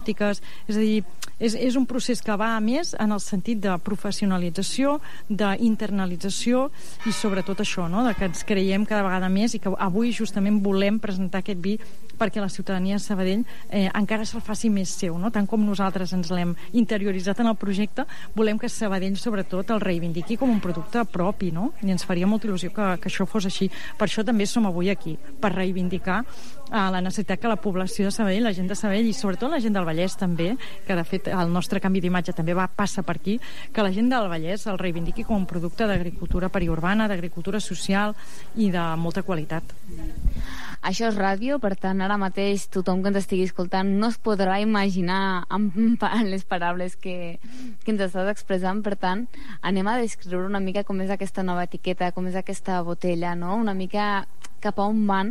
òptiques, és a dir, és un procés que va a més en el sentit de professionalització, d'internalització i sobretot això, no? De que ens creiem cada vegada més i que avui justament volem presentar aquest vi perquè la ciutadania de Sabadell encara se'l faci més seu, no? Tant com nosaltres ens l'hem interioritzat en el projecte, volem que Sabadell sobretot el reivindiqui com un producte propi, no? I ens faria molta il·lusió que això fos així. Per això també som avui aquí, per reivindicar la necessitat que la població de Sabadell, la gent de Sabadell i sobretot la gent del Vallès també, que de fet el nostre canvi d'imatge també passa per aquí, que la gent del Vallès el reivindiqui com un producte d'agricultura periurbana, d'agricultura social i de molta qualitat. Això és ràdio, per tant, ara mateix tothom que ens estigui escoltant no es podrà imaginar amb les paraules que ens estàs expressant, per tant, anem a descriure una mica com és aquesta nova etiqueta, com és aquesta botella, no? Una mica cap a on van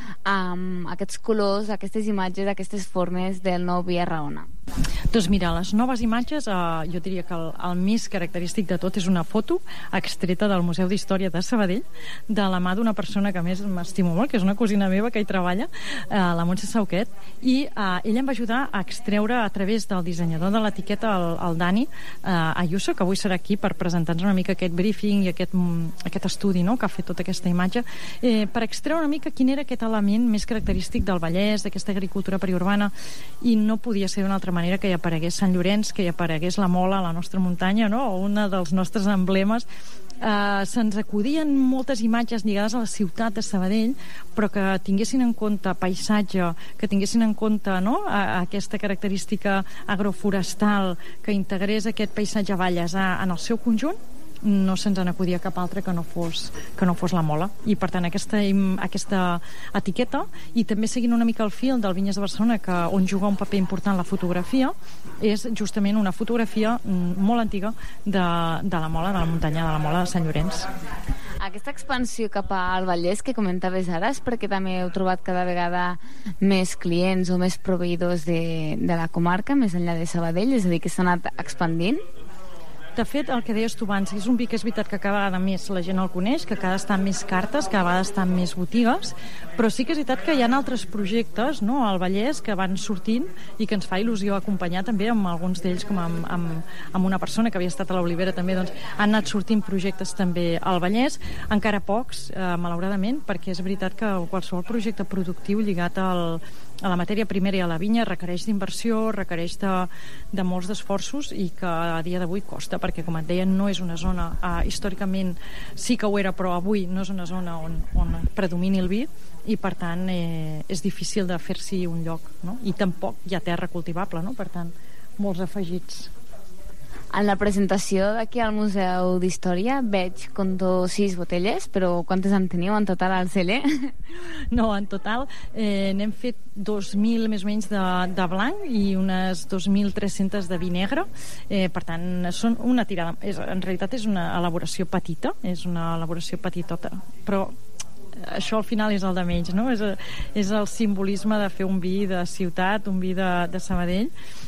aquests colors, aquestes imatges, aquestes formes del nou vi Arraona. Doncs mira, les noves imatges, jo diria que el més característic de tot és una foto extreta del Museu d'Història de Sabadell, de la mà d'una persona que a més m'estimo molt, que és una cosina meva que hi treballa, la Montse Sauquet, i ella em va ajudar a extreure a través del dissenyador de l'etiqueta, el Dani Ayuso, que avui serà aquí per presentar-nos una mica aquest briefing i aquest estudi, no?, que ha fet tota aquesta imatge, per extreure una mica quin era aquest element més característic del Vallès, d'aquesta agricultura periurbana, i no podia ser d'una altra manera que hi aparegués Sant Llorenç, que hi aparegués la Mola, la nostra muntanya, no?, o un dels nostres emblemes. Se'ns acudien moltes imatges lligades a la ciutat de Sabadell, però que tinguessin en compte paisatge, que tinguessin en compte, no?, aquesta característica agroforestal, que integrés aquest paisatge vallesà en el seu conjunt. No se'ns n'acudia cap altre que no fos la Mola. I per tant aquesta etiqueta, i també seguint una mica el fil del Vinyes de Barcelona, on juga un paper important la fotografia, és justament una fotografia molt antiga de la Mola, de la muntanya de la Mola de Sant Llorenç. Aquesta expansió cap al Vallès que comentaves ara és perquè també heu trobat cada vegada més clients o més proveïdors de la comarca, més enllà de Sabadell, és a dir, que s'ha anat expandint? De fet, el que deies tu abans, és un vi que és veritat que cada vegada més la gent el coneix, que cada vegada està en més cartes, cada vegada està en més botigues, però sí que és veritat que hi ha altres projectes, no?, al Vallès que van sortint i que ens fa il·lusió acompanyar també amb alguns d'ells, com amb una persona que havia estat a l'Olivera també, doncs han anat sortint projectes també al Vallès, encara pocs, malauradament, perquè és veritat que qualsevol projecte productiu lligat a la matèria primera i a la vinya requereix d'inversió, requereix de molts d'esforços i que a dia d'avui costa, perquè com et deia no és una zona, històricament sí que ho era, però avui no és una zona on predomini el vi i per tant és difícil de fer-s'hi un lloc, no? I tampoc hi ha terra cultivable, no? Per tant, molts afegits. En la presentació d'aquí al Museu d'Història veig, compto 6 botelles, però quantes en teniu en total al celler? No, en total n'hem fet 2.000 més o menys de blanc i unes 2.300 de vi negre. Per tant, són una tirada. En realitat és una elaboració petita, és una elaboració petitota, però això al final és el de menys, no? És el simbolisme de fer un vi de ciutat, un vi de Sabadell,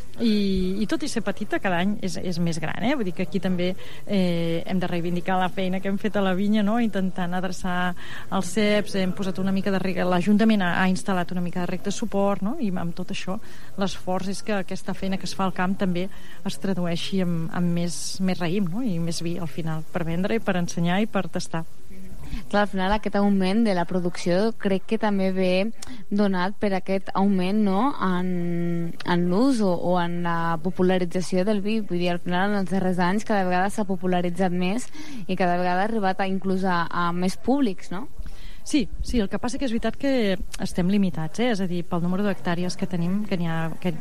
i tot i ser petita cada any és més gran, vull dir que aquí també hem de reivindicar la feina que hem fet a la vinya, no?, intentant adreçar els CEPs, hem posat una mica de rec, l'Ajuntament ha instal·lat una mica de rec de suport, no?, i amb tot això l'esforç és que aquesta feina que es fa al camp també es tradueixi amb més raïm, no?, i més vi al final, per vendre i per ensenyar i per tastar. Clar, al final aquest augment de la producció crec que també ve donat per aquest augment, no?, en l'ús o en la popularització del vi. Vull dir, al final en els darrers anys cada vegada s'ha popularitzat més i cada vegada ha arribat inclús a més públics, no? Sí, el que passa que és veritat que estem limitats, és a dir, pel número d'hectàrees que tenim, que hi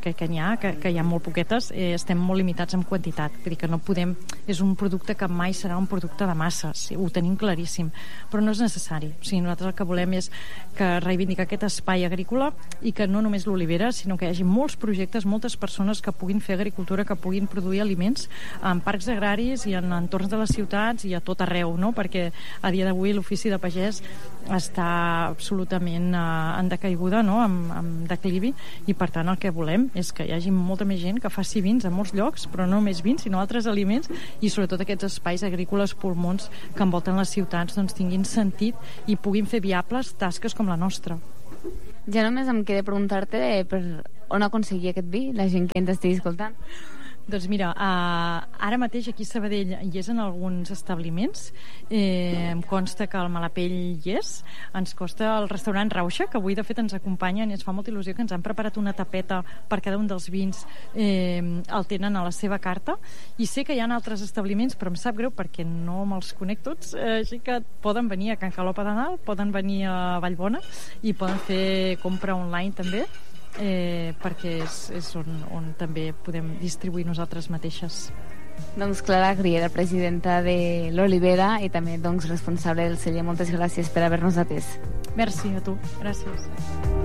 ha molt poquetes, estem molt limitats en quantitat, vull dir que no podem, és un producte que mai serà un producte de masses, ho tenim claríssim, però no és necessari. O sigui, nosaltres el que volem és que reivindicar aquest espai agrícola i que no només l'olivera, sinó que hi hagi molts projectes, moltes persones que puguin fer agricultura, que puguin produir aliments en parcs agraris i en entorns de les ciutats i a tot arreu, no?, perquè a dia d'avui l'ofici de pagès està absolutament en decaiguda, no?, en declivi, i per tant el que volem és que hi hagi molta més gent que faci vins a molts llocs, però no només vins, sinó altres aliments, i sobretot aquests espais agrícoles pulmons que envolten les ciutats doncs tinguin sentit i puguin fer viables tasques com la nostra. Ja només em queda preguntar-te per on aconseguir aquest vi, la gent que ens estigui escoltant? Doncs mira, ara mateix aquí a Sabadell hi és en alguns establiments, em consta que el Malapell hi és, ens costa el restaurant Rauxa, que avui de fet ens acompanyen i ens fa molta il·lusió, que ens han preparat una tapeta per cada un dels vins, el tenen a la seva carta, i sé que hi ha altres establiments, però em sap greu perquè no me'ls conec tots, així que poden venir a Can Calopa de Dalt, poden venir a Vallbona i poden fer compra online també, perquè és on també podem distribuir nosaltres mateixes. Doncs Clara Griera, presidenta de l'Olivera i també responsable del celler, moltes gràcies per haver-nos atès. Merci a tu, gràcies.